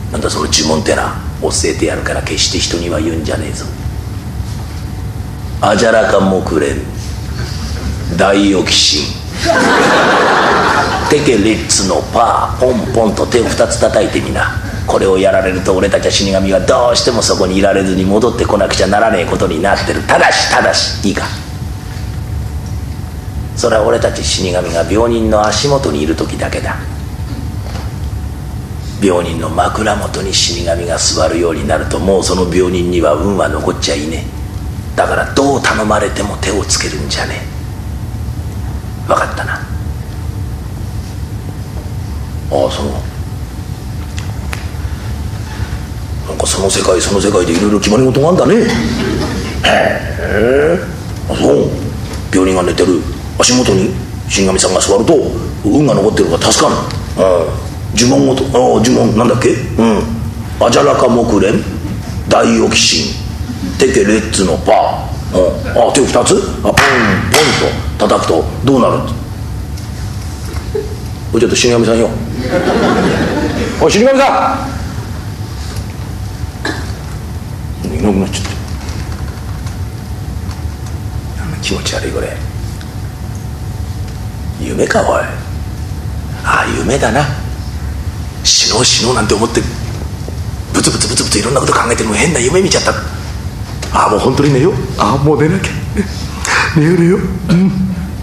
なんだその呪文ってな。教えてやるから決して人には言うんじゃねえぞ。アジャラカモクレン大オキシンテケレッツのパー、ポンポンと手を2つ叩いてみな。これをやられると俺たちは死神がどうしてもそこにいられずに戻ってこなくちゃならねえことになってる。ただしいいか、それは俺たち死神が病人の足元にいる時だけだ。病人の枕元に死神が座るようになると、もうその病人には運は残っちゃいねえ。だからどう頼まれても手をつけるんじゃねえ。分かったな。ああ、そう。なんかその世界でいろいろ決まり事があんだね。へえ。あ、そう。病人が寝てる足元に死神さんが座ると運が残ってるから助かる。呪文なんだっけ。アジャラカモクレン大オキシンテケレッツのパー。手を2つポンポンと叩くとどうなる。ちょっと死神さんよ。おい死神さん、いなくなっちゃった。なんか気持ち悪いこれ。夢かおい。ああ夢だな。死のうなんて思ってブツブツいろんなこと考えてるの変な夢見ちゃった。ああもう本当に寝よう。ああもう寝なきゃ。寝よう。